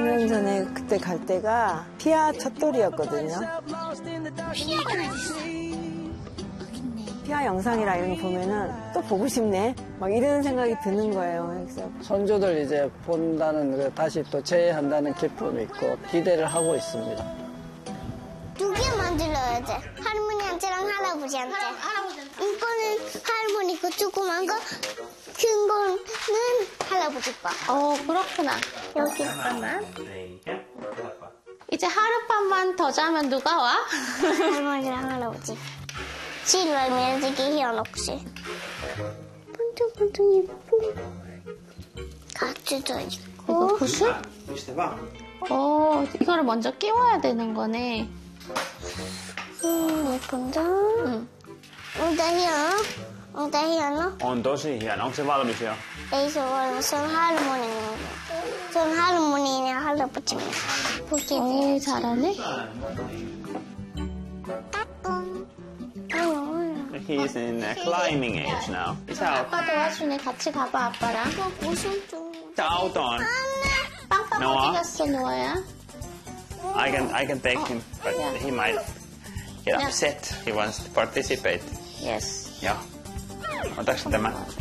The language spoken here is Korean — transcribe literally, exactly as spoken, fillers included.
사 년 전에 그때 갈 때가 피아 첫돌이었거든요. 피아가 어딨어? 피아 영상이라 이런 거 보면은 또 보고 싶네. 막 이런 생각이 드는 거예요. 그래서 손주들 이제 본다는 그 다시 또 재해한다는 기쁨이 있고 기대를 하고 있습니다. 두 개 만들어야 돼. 할머니한테랑 할아버지한테. 할아버지한테. 이거는 할머니 거 조그만 거, 큰 거는 할아버지 거. 어, 그렇구나. 여기 잠깐만. 이제 하룻밤만 더 자면 누가 와? 할머니랑 할아버지. 실로하면 되게 희어놓지. 반짝반짝 예뻐. 가츠도 있고. 이거 구슬? 어, 이거를 먼저 끼워야 되는 거네. 음, 예쁜다. 응. Onko hieno? Onko hieno? On tosi hieno. Onko se valmis jo? Ei se ole valmis. Se on harmoninen. Se on harmoninen ja 할아버지. 오, 잘하네. He's in uh, climbing age now. Isä 아빠 도와주네. 같이 가봐, 아빠랑. 무슨 좀. ottaa autoon. 빵빵 노아. 어디 갔어, 노아야? I can, I can take him, but Yeah. he might get Yeah. upset. He wants to participate. Yes. Joo. Otaks tämä?